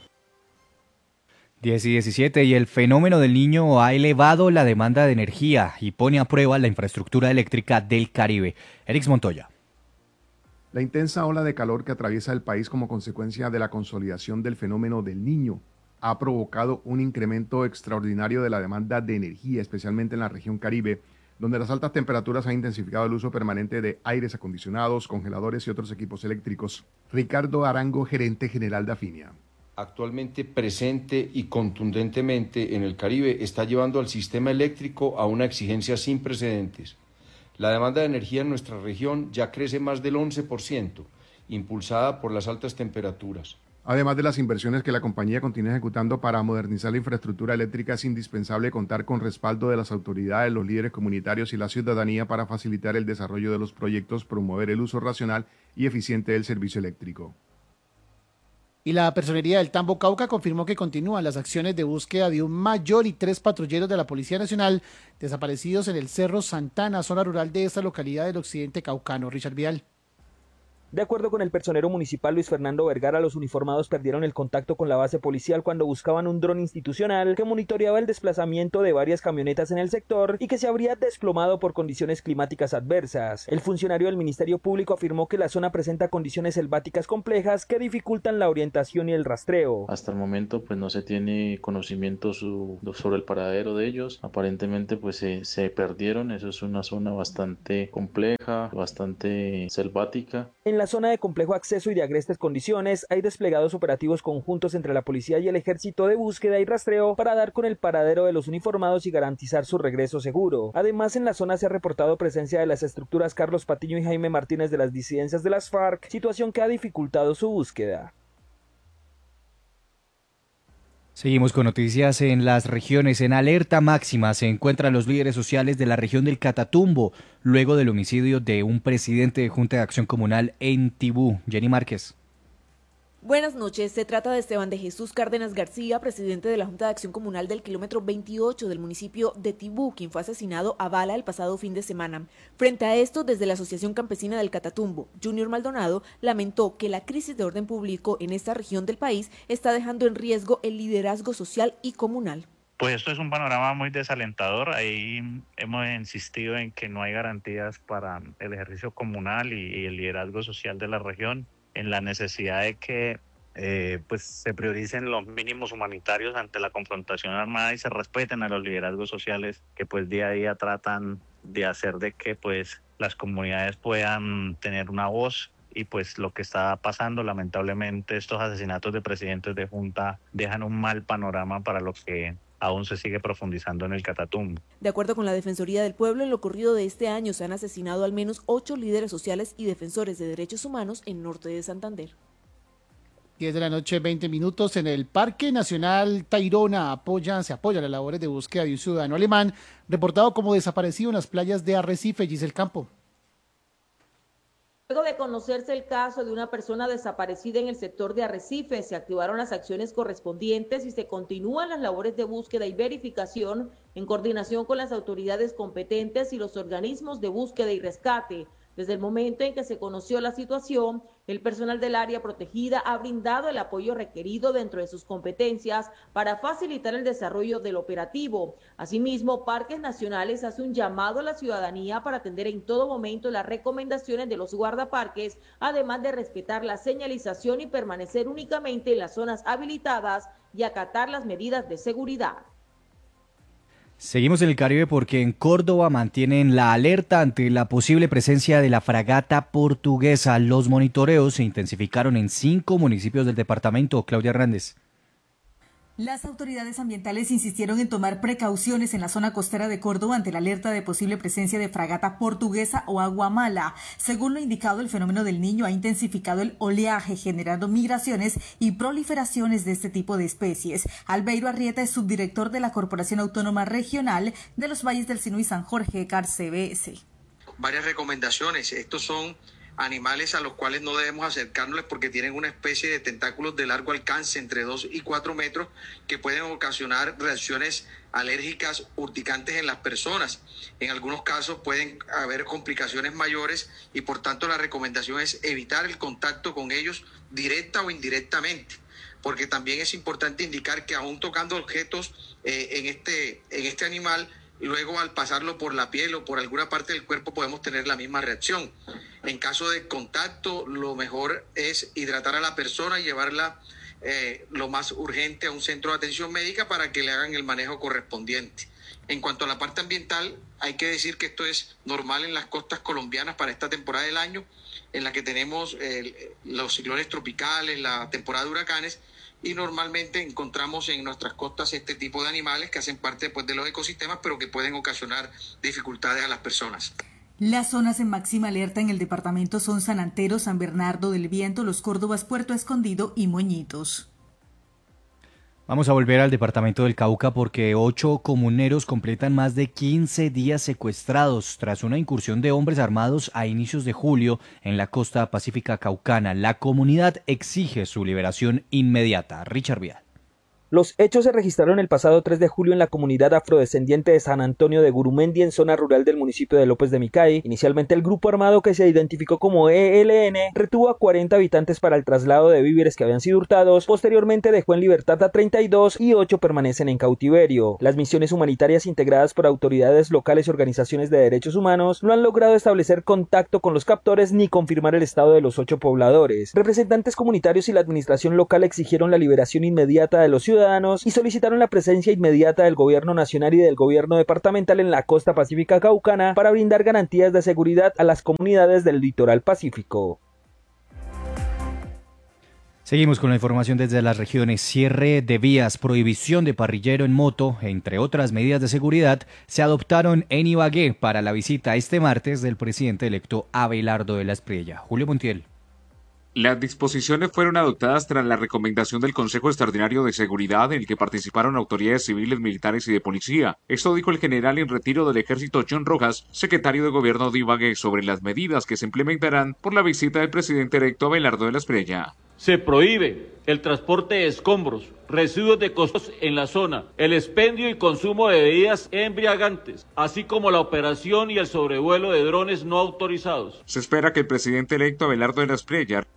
10 y 17, y el fenómeno del Niño ha elevado la demanda de energía y pone a prueba la infraestructura eléctrica del Caribe. Erix Montoya. La intensa ola de calor que atraviesa el país como consecuencia de la consolidación del fenómeno del Niño ha provocado un incremento extraordinario de la demanda de energía, especialmente en la región Caribe, donde las altas temperaturas han intensificado el uso permanente de aires acondicionados, congeladores y otros equipos eléctricos. Ricardo Arango, gerente general de Afinia. Actualmente presente y contundentemente en el Caribe está llevando al sistema eléctrico a una exigencia sin precedentes. La demanda de energía en nuestra región ya crece más del 11%, impulsada por las altas temperaturas. Además de las inversiones que la compañía continúa ejecutando para modernizar la infraestructura eléctrica, es indispensable contar con respaldo de las autoridades, los líderes comunitarios y la ciudadanía para facilitar el desarrollo de los proyectos, promover el uso racional y eficiente del servicio eléctrico. Y la Personería del Tambo Cauca confirmó que continúan las acciones de búsqueda de un mayor y 3 patrulleros de la Policía Nacional desaparecidos en el Cerro Santana, zona rural de esta localidad del occidente caucano. Richard Vial. De acuerdo con el personero municipal Luis Fernando Vergara, los uniformados perdieron el contacto con la base policial cuando buscaban un dron institucional que monitoreaba el desplazamiento de varias camionetas en el sector y que se habría desplomado por condiciones climáticas adversas. El funcionario del Ministerio Público afirmó que la zona presenta condiciones selváticas complejas que dificultan la orientación y el rastreo. Hasta el momento pues no se tiene conocimiento sobre el paradero de ellos. Aparentemente pues se perdieron. Eso es una zona bastante compleja, bastante selvática. En la zona de complejo acceso y de agrestes condiciones hay desplegados operativos conjuntos entre la policía y el ejército de búsqueda y rastreo para dar con el paradero de los uniformados y garantizar su regreso seguro. Además, en la zona se ha reportado presencia de las estructuras Carlos Patiño y Jaime Martínez de las disidencias de las FARC, situación que ha dificultado su búsqueda. Seguimos con noticias en las regiones. En alerta máxima se encuentran los líderes sociales de la región del Catatumbo, luego del homicidio de un presidente de Junta de Acción Comunal en Tibú. Jenny Márquez. Buenas noches, se trata de Esteban de Jesús Cárdenas García, presidente de la Junta de Acción Comunal del kilómetro 28 del municipio de Tibú, quien fue asesinado a bala el pasado fin de semana. Frente a esto, desde la Asociación Campesina del Catatumbo, Junior Maldonado lamentó que la crisis de orden público en esta región del país está dejando en riesgo el liderazgo social y comunal. Pues esto es un panorama muy desalentador. Ahí hemos insistido en que no hay garantías para el ejercicio comunal y el liderazgo social de la región, en la necesidad de que pues se prioricen los mínimos humanitarios ante la confrontación armada y se respeten a los liderazgos sociales que pues día a día tratan de hacer de que pues las comunidades puedan tener una voz. Y pues lo que está pasando, lamentablemente, estos asesinatos de presidentes de junta dejan un mal panorama para lo que aún se sigue profundizando en el Catatumbo. De acuerdo con la Defensoría del Pueblo, en lo corrido de este año se han asesinado al menos 8 líderes sociales y defensores de derechos humanos en norte de Santander. 10 de la noche, 20 minutos. En el Parque Nacional Tayrona se apoya las labores de búsqueda de un ciudadano alemán reportado como desaparecido en las playas de Arrecife, Giselle Campo. Luego de conocerse el caso de una persona desaparecida en el sector de Arrecife, se activaron las acciones correspondientes y se continúan las labores de búsqueda y verificación en coordinación con las autoridades competentes y los organismos de búsqueda y rescate. Desde el momento en que se conoció la situación, el personal del área protegida ha brindado el apoyo requerido dentro de sus competencias para facilitar el desarrollo del operativo. Asimismo, Parques Nacionales hace un llamado a la ciudadanía para atender en todo momento las recomendaciones de los guardaparques, además de respetar la señalización y permanecer únicamente en las zonas habilitadas y acatar las medidas de seguridad. Seguimos en el Caribe porque en Córdoba mantienen la alerta ante la posible presencia de la fragata portuguesa. Los monitoreos se intensificaron en 5 municipios del departamento. Claudia Hernández. Las autoridades ambientales insistieron en tomar precauciones en la zona costera de Córdoba ante la alerta de posible presencia de fragata portuguesa o agua mala. Según lo indicado, el fenómeno del Niño ha intensificado el oleaje, generando migraciones y proliferaciones de este tipo de especies. Albeiro Arrieta es subdirector de la Corporación Autónoma Regional de los Valles del Sinú y San Jorge, CARCBS. Varias recomendaciones. Estos son animales a los cuales no debemos acercarnos porque tienen una especie de tentáculos de largo alcance entre 2 y 4 metros que pueden ocasionar reacciones alérgicas urticantes en las personas. En algunos casos pueden haber complicaciones mayores y por tanto la recomendación es evitar el contacto con ellos directa o indirectamente, porque también es importante indicar que aún tocando objetos en este animal, luego al pasarlo por la piel o por alguna parte del cuerpo podemos tener la misma reacción. En caso de contacto, lo mejor es hidratar a la persona y llevarla lo más urgente a un centro de atención médica para que le hagan el manejo correspondiente. En cuanto a la parte ambiental, hay que decir que esto es normal en las costas colombianas para esta temporada del año, en la que tenemos los ciclones tropicales, la temporada de huracanes, y normalmente encontramos en nuestras costas este tipo de animales que hacen parte pues, de los ecosistemas, pero que pueden ocasionar dificultades a las personas. Las zonas en máxima alerta en el departamento son San Antero, San Bernardo del Viento, Los Córdobas, Puerto Escondido y Moñitos. Vamos a volver al departamento del Cauca porque 8 comuneros completan más de 15 días secuestrados tras una incursión de hombres armados a inicios de julio en la costa pacífica caucana. La comunidad exige su liberación inmediata. Richard Vial. Los hechos se registraron el pasado 3 de julio en la comunidad afrodescendiente de San Antonio de Gurumendi, en zona rural del municipio de López de Micay. Inicialmente el grupo armado, que se identificó como ELN, retuvo a 40 habitantes para el traslado de víveres que habían sido hurtados. Posteriormente dejó en libertad a 32 y 8 permanecen en cautiverio. Las misiones humanitarias integradas por autoridades locales y organizaciones de derechos humanos no han logrado establecer contacto con los captores ni confirmar el estado de los 8 pobladores. Representantes comunitarios y la administración local exigieron la liberación inmediata de los ciudadanos y solicitaron la presencia inmediata del gobierno nacional y del gobierno departamental en la costa pacífica caucana para brindar garantías de seguridad a las comunidades del litoral pacífico. Seguimos con la información desde las regiones. Cierre de vías, prohibición de parrillero en moto, entre otras medidas de seguridad, se adoptaron en Ibagué para la visita este martes del presidente electo Abelardo de la Espriella. Julio Montiel. Las disposiciones fueron adoptadas tras la recomendación del Consejo Extraordinario de Seguridad, en el que participaron autoridades civiles, militares y de policía. Esto dijo el general en retiro del Ejército John Rojas, secretario de Gobierno de Ibagué, sobre las medidas que se implementarán por la visita del presidente electo Abelardo de la Espriella. Se prohíbe el transporte de escombros, residuos de costos en la zona, el expendio y consumo de bebidas embriagantes, así como la operación y el sobrevuelo de drones no autorizados. Se espera que el presidente electo Abelardo de la Espriella.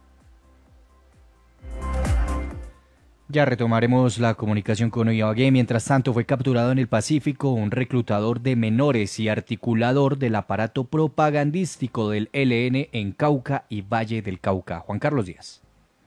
Ya retomaremos la comunicación con Ibagué. Mientras tanto, fue capturado en el Pacífico un reclutador de menores y articulador del aparato propagandístico del ELN en Cauca y Valle del Cauca. Juan Carlos Díaz.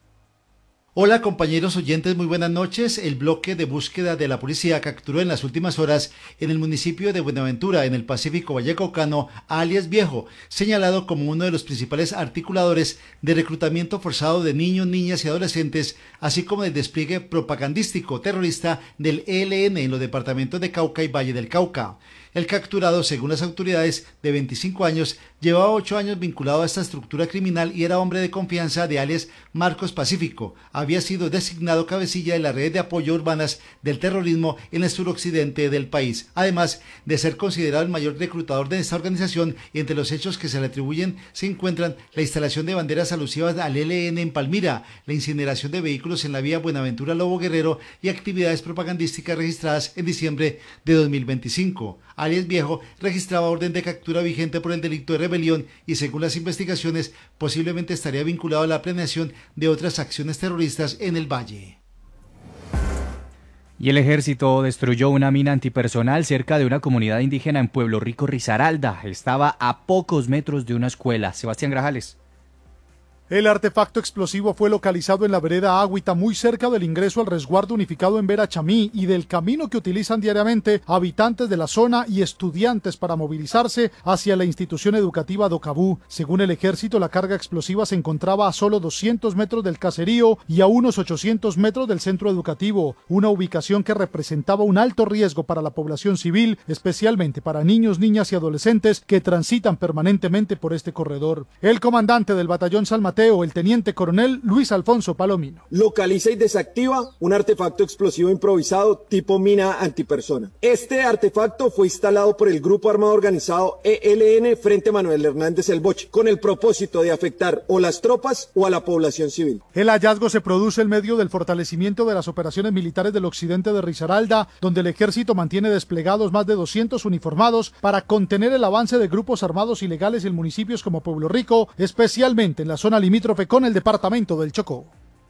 Hola compañeros oyentes, muy buenas noches. El bloque de búsqueda de la policía capturó en las últimas horas en el municipio de Buenaventura, en el Pacífico Vallecaucano, a alias Viejo, señalado como uno de los principales articuladores de reclutamiento forzado de niños, niñas y adolescentes, así como del despliegue propagandístico terrorista del ELN en los departamentos de Cauca y Valle del Cauca. El capturado, según las autoridades, de 25 años, llevaba 8 años vinculado a esta estructura criminal y era hombre de confianza de alias Marcos Pacífico. Había sido designado cabecilla de la red de apoyo urbanas del terrorismo en el suroccidente del país, además de ser considerado el mayor reclutador de esta organización. Y entre los hechos que se le atribuyen se encuentran la instalación de banderas alusivas al ELN en Palmira, la incineración de vehículos en la vía Buenaventura-Lobo Guerrero y actividades propagandísticas registradas en diciembre de 2025. Alias Viejo registraba orden de captura vigente por el delito de rebelión y, según las investigaciones, posiblemente estaría vinculado a la planeación de otras acciones terroristas en el Valle. Y el ejército destruyó una mina antipersonal cerca de una comunidad indígena en Pueblo Rico, Risaralda. Estaba a pocos metros de una escuela. Sebastián Grajales. El artefacto explosivo fue localizado en la vereda Agüita, muy cerca del ingreso al resguardo unificado en Verachamí y del camino que utilizan diariamente habitantes de la zona y estudiantes para movilizarse hacia la institución educativa Docabú. Según el ejército, la carga explosiva se encontraba a solo 200 metros del caserío y a unos 800 metros del centro educativo, una ubicación que representaba un alto riesgo para la población civil, especialmente para niños, niñas y adolescentes que transitan permanentemente por este corredor. El comandante del batallón San Mateo, el teniente coronel Luis Alfonso Palomino. Localiza y desactiva un artefacto explosivo improvisado tipo mina antipersona. Este artefacto fue instalado por el Grupo Armado Organizado ELN frente a Manuel Hernández El Boche, con el propósito de afectar o las tropas o a la población civil. El hallazgo se produce en medio del fortalecimiento de las operaciones militares del occidente de Risaralda, donde el ejército mantiene desplegados más de 200 uniformados para contener el avance de grupos armados ilegales en municipios como Pueblo Rico, especialmente en la zona limítrofe con el departamento del Chocó.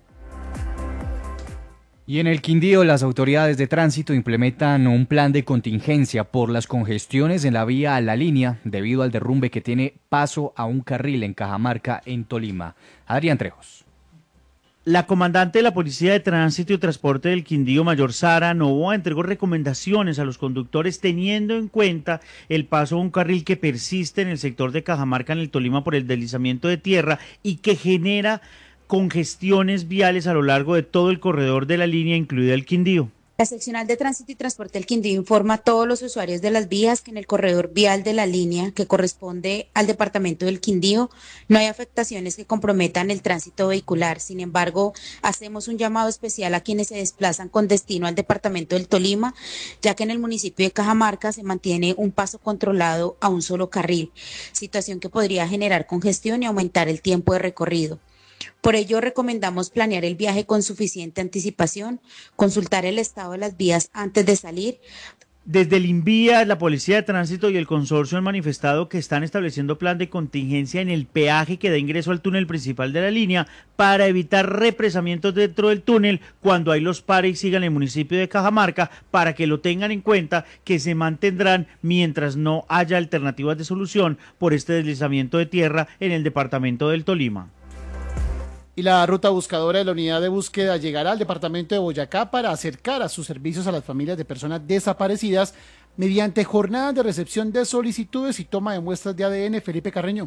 Y en el Quindío, las autoridades de tránsito implementan un plan de contingencia por las congestiones en la vía a La Línea debido al derrumbe que tiene paso a un carril en Cajamarca, en Tolima. Adrián Trejos. La comandante de la Policía de Tránsito y Transporte del Quindío, Mayor Sara Novoa, entregó recomendaciones a los conductores teniendo en cuenta el paso a un carril que persiste en el sector de Cajamarca, en el Tolima, por el deslizamiento de tierra y que genera congestiones viales a lo largo de todo el corredor de la línea, incluida el Quindío. La seccional de Tránsito y Transporte del Quindío informa a todos los usuarios de las vías que en el corredor vial de la línea que corresponde al departamento del Quindío no hay afectaciones que comprometan el tránsito vehicular. Sin embargo, hacemos un llamado especial a quienes se desplazan con destino al departamento del Tolima, ya que en el municipio de Cajamarca se mantiene un paso controlado a un solo carril, situación que podría generar congestión y aumentar el tiempo de recorrido. Por ello, recomendamos planear el viaje con suficiente anticipación, consultar el estado de las vías antes de salir. Desde el INVIA, la Policía de Tránsito y el consorcio han manifestado que están estableciendo plan de contingencia en el peaje que da ingreso al túnel principal de la línea para evitar represamientos dentro del túnel cuando hay los pares y sigan en el municipio de Cajamarca, para que lo tengan en cuenta, que se mantendrán mientras no haya alternativas de solución por este deslizamiento de tierra en el departamento del Tolima. Y la ruta buscadora de la unidad de búsqueda llegará al departamento de Boyacá para acercar a sus servicios a las familias de personas desaparecidas mediante jornadas de recepción de solicitudes y toma de muestras de ADN. Felipe Carreño.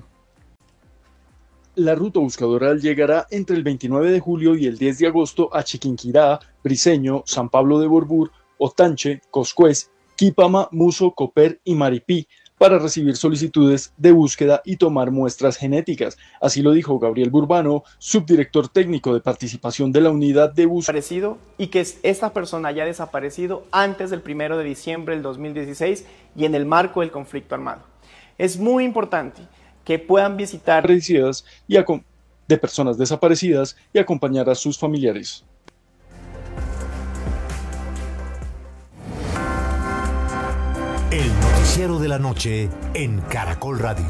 La ruta buscadora llegará entre el 29 de julio y el 10 de agosto a Chiquinquirá, Briceño, San Pablo de Borbur, Otanche, Coscuez, Quipama, Muso, Coper y Maripí, para recibir solicitudes de búsqueda y tomar muestras genéticas. Así lo dijo Gabriel Burbano, subdirector técnico de participación de la unidad de búsqueda. Y que esta persona haya desaparecido antes del 1 de diciembre del 2016 y en el marco del conflicto armado. Es muy importante que puedan visitar de personas desaparecidas y acompañar a sus familiares. El noticiero de la noche en Caracol Radio.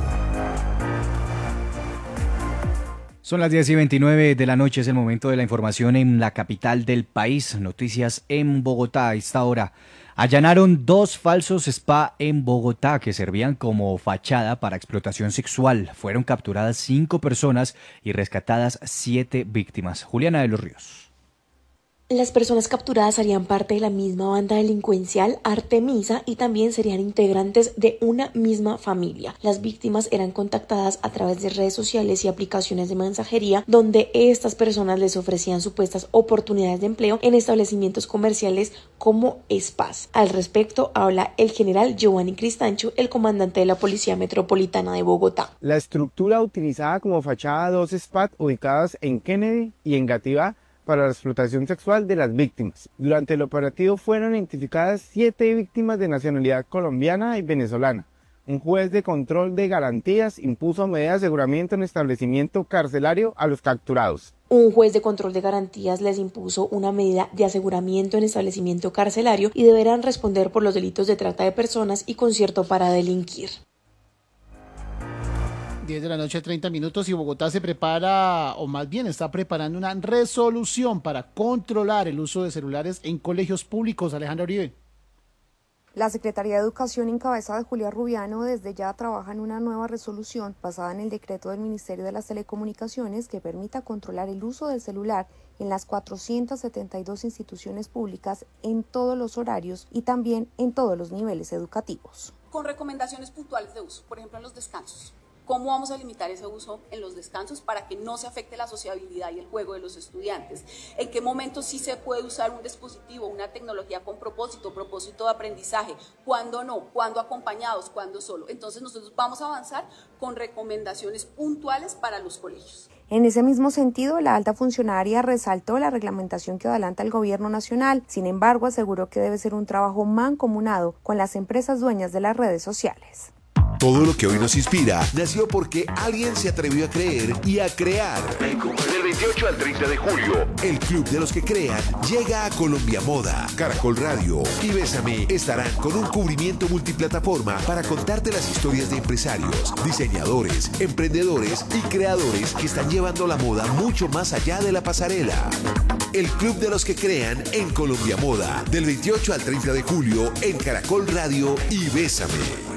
Son las 10:29 de la noche, es el momento de la información en la capital del país. Noticias en Bogotá a esta hora. Allanaron 2 falsos spa en Bogotá que servían como fachada para explotación sexual. Fueron capturadas 5 personas y rescatadas 7 víctimas. Juliana de los Ríos. Las personas capturadas harían parte de la misma banda delincuencial Artemisa y también serían integrantes de una misma familia. Las víctimas eran contactadas a través de redes sociales y aplicaciones de mensajería, donde estas personas les ofrecían supuestas oportunidades de empleo en establecimientos comerciales como spas. Al respecto habla el general Giovanni Cristancho, el comandante de la Policía Metropolitana de Bogotá. La estructura utilizada como fachada 2 spas ubicadas en Kennedy y en Gativá para la explotación sexual de las víctimas. Durante el operativo fueron identificadas 7 víctimas de nacionalidad colombiana y venezolana. Un juez de control de garantías impuso medida de aseguramiento en establecimiento carcelario a los capturados. Un juez de control de garantías les impuso una medida de aseguramiento en establecimiento carcelario y deberán responder por los delitos de trata de personas y concierto para delinquir. 10 de la noche, 30 minutos, y Bogotá se prepara, o más bien está preparando una resolución para controlar el uso de celulares en colegios públicos. Alejandra Uribe. La Secretaría de Educación en cabeza de Julia Rubiano desde ya trabaja en una nueva resolución basada en el decreto del Ministerio de las Telecomunicaciones que permita controlar el uso del celular en las 472 instituciones públicas en todos los horarios y también en todos los niveles educativos. Con recomendaciones puntuales de uso, por ejemplo en los descansos. ¿Cómo vamos a limitar ese uso en los descansos para que no se afecte la sociabilidad y el juego de los estudiantes? ¿En qué momento sí se puede usar un dispositivo, una tecnología con propósito de aprendizaje? ¿Cuándo no? ¿Cuándo acompañados? ¿Cuándo solo? Entonces nosotros vamos a avanzar con recomendaciones puntuales para los colegios. En ese mismo sentido, la alta funcionaria resaltó la reglamentación que adelanta el gobierno nacional. Sin embargo, aseguró que debe ser un trabajo mancomunado con las empresas dueñas de las redes sociales. Todo lo que hoy nos inspira nació porque alguien se atrevió a creer y a crear. Del 28 al 30 de julio, el Club de los que Crean llega a Colombia Moda. Caracol Radio y Bésame estarán con un cubrimiento multiplataforma para contarte las historias de empresarios, diseñadores, emprendedores y creadores que están llevando la moda mucho más allá de la pasarela. El Club de los que Crean en Colombia Moda, del 28 al 30 de julio en Caracol Radio y Bésame.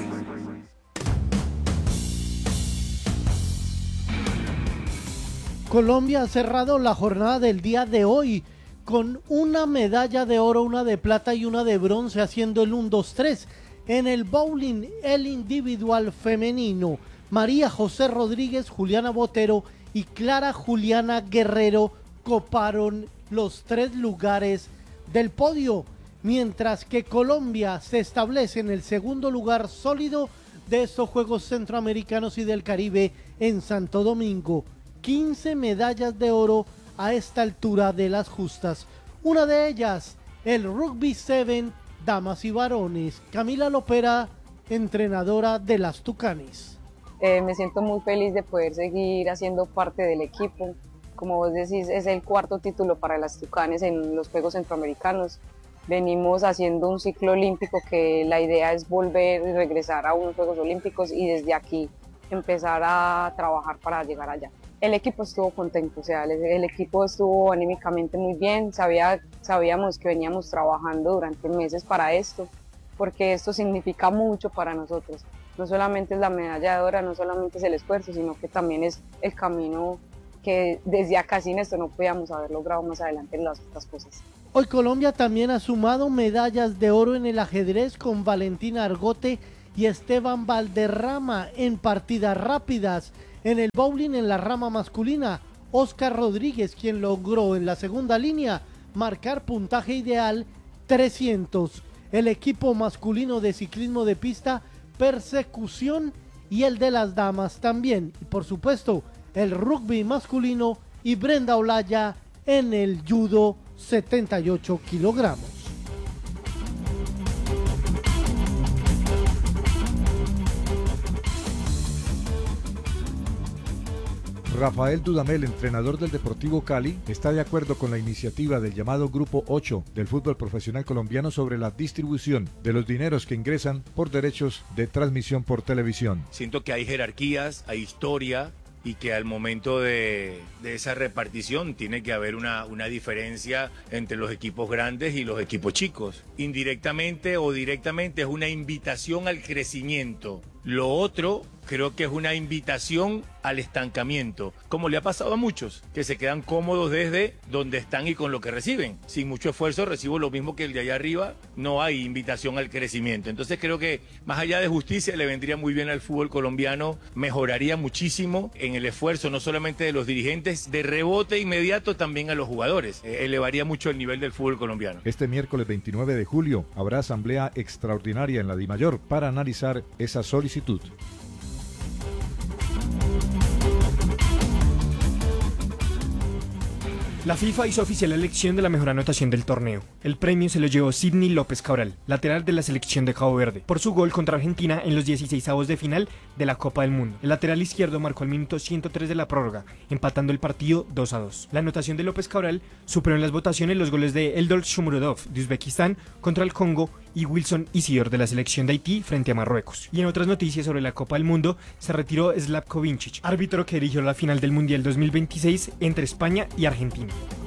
Colombia ha cerrado la jornada del día de hoy con una medalla de oro, una de plata y una de bronce, haciendo el 1-2-3 en el bowling, el individual femenino. María José Rodríguez, Juliana Botero y Clara Juliana Guerrero coparon los 3 lugares del podio, mientras que Colombia se establece en el segundo lugar sólido de estos Juegos Centroamericanos y del Caribe en Santo Domingo. 15 medallas de oro a esta altura de las justas. Una de ellas, el Rugby 7, damas y varones. Camila Lopera, entrenadora de las Tucanes. Me siento muy feliz de poder seguir haciendo parte del equipo. como vos decís, es el cuarto título para las Tucanes en los Juegos Centroamericanos. Venimos haciendo un ciclo olímpico que la idea es volver y regresar a unos Juegos Olímpicos y desde aquí empezar a trabajar para llegar allá. El equipo estuvo contento, o sea, el equipo estuvo anímicamente muy bien, sabíamos que veníamos trabajando durante meses para esto, porque esto significa mucho para nosotros. No solamente es la medalla de oro, no solamente es el esfuerzo, sino que también es el camino que desde acá sin esto no podíamos haber logrado más adelante en las otras cosas. Hoy Colombia también ha sumado medallas de oro en el ajedrez con Valentina Argote y Esteban Valderrama en partidas rápidas. En el bowling en la rama masculina, Oscar Rodríguez, quien logró en la segunda línea marcar puntaje ideal 300. El equipo masculino de ciclismo de pista, persecución, y el de las damas también. Y por supuesto, el rugby masculino y Brenda Olaya en el judo 78 kilogramos. Rafael Dudamel, entrenador del Deportivo Cali, está de acuerdo con la iniciativa del llamado Grupo 8 del fútbol profesional colombiano sobre la distribución de los dineros que ingresan por derechos de transmisión por televisión. Siento que hay jerarquías, hay historia y que al momento de esa repartición tiene que haber una diferencia entre los equipos grandes y los equipos chicos. Indirectamente o directamente es una invitación al crecimiento. Lo otro creo que es una invitación al estancamiento, como le ha pasado a muchos, que se quedan cómodos desde donde están y con lo que reciben. Sin mucho esfuerzo recibo lo mismo que el de allá arriba, no hay invitación al crecimiento. Entonces creo que más allá de justicia le vendría muy bien al fútbol colombiano, mejoraría muchísimo en el esfuerzo no solamente de los dirigentes, de rebote inmediato también a los jugadores, elevaría mucho el nivel del fútbol colombiano. Este miércoles 29 de julio habrá asamblea extraordinaria en la DIMAYOR para analizar esa solicitud. La FIFA hizo oficial la elección de la mejor anotación del torneo. El premio se lo llevó Sidney López Cabral, lateral de la selección de Cabo Verde, por su gol contra Argentina en los 16avos de final de la Copa del Mundo. El lateral izquierdo marcó al minuto 103 de la prórroga, empatando el partido 2-2. La anotación de López Cabral superó en las votaciones los goles de Eldor Shomurodov de Uzbekistán contra el Congo y Wilson Isidor de la selección de Haití frente a Marruecos. Y en otras noticias sobre la Copa del Mundo, se retiró Slavko Vincic, árbitro que dirigió la final del Mundial 2026 entre España y Argentina.